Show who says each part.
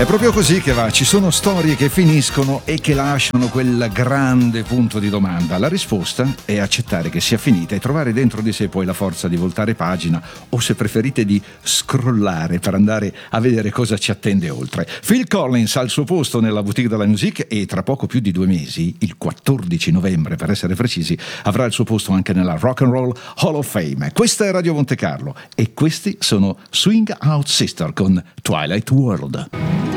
Speaker 1: È proprio così che va, ci sono storie che finiscono e che lasciano quel grande punto di domanda. La risposta è accettare che sia finita e trovare dentro di sé poi la forza di voltare pagina o, se preferite, di scrollare per andare a vedere cosa ci attende oltre. Phil Collins ha il suo posto nella Boutique de la Musique e tra poco più di 2 mesi, il 14 novembre per essere precisi, avrà il suo posto anche nella Rock and Roll Hall of Fame. Questa è Radio Monte Carlo e questi sono Swing Out Sister con Twilight World.